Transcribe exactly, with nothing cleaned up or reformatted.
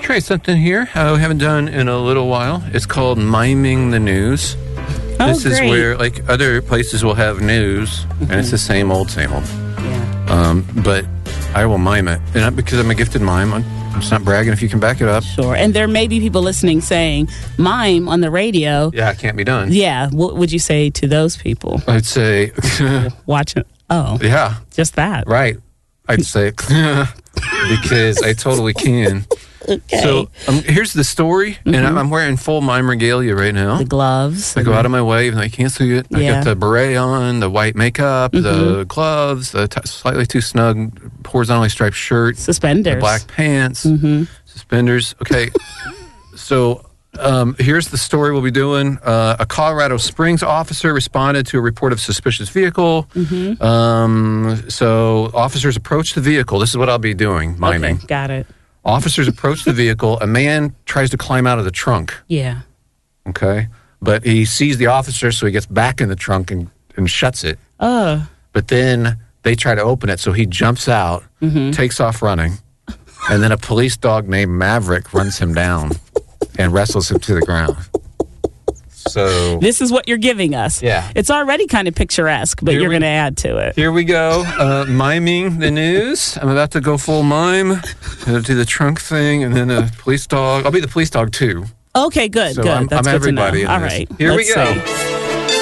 try something here uh, we haven't done in a little while. It's called Miming the News. Oh, this is great. where, like, other places will have news, mm-hmm. and it's the same old, same old. Yeah. Um, but I will mime it. And not because I'm a gifted mime. I'm, I'm just not bragging if you can back it up. Sure. And there may be people listening saying, mime on the radio. Yeah, it can't be done. Yeah. What would you say to those people? I'd say... Watch it. Oh. Yeah. Just that. Right. I'd say... because I totally can. Okay. So um, here's the story, mm-hmm. and I'm wearing full mime regalia right now. The gloves. I go out of my way, even though you can't see it. Yeah. I got the beret on, the white makeup, mm-hmm. the gloves, the t- slightly too snug horizontally striped shirt. Suspenders. The black pants. Mm-hmm. Suspenders. Okay. So um, here's the story we'll be doing. Uh, a Colorado Springs officer responded to a report of suspicious vehicle. Mm-hmm. Um, so officers approached the vehicle. This is what I'll be doing, miming. Okay, got it. Officers approach the vehicle. A man tries to climb out of the trunk. Yeah. Okay. But he sees the officer, so he gets back in the trunk and, and shuts it. Uh. But then they try to open it, so he jumps out, mm-hmm. takes off running, and then a police dog named Maverick runs him down and wrestles him to the ground. So this is what you're giving us. Yeah. It's already kind of picturesque, but Here you're we- going to add to it. Here we go, uh, miming the news. I'm about to go full mime, uh, do the trunk thing, and then a police dog. I'll be the police dog, too. Okay, good, So good. I'm, That's I'm good everybody to know. in All this. right. Here Let's we go. see.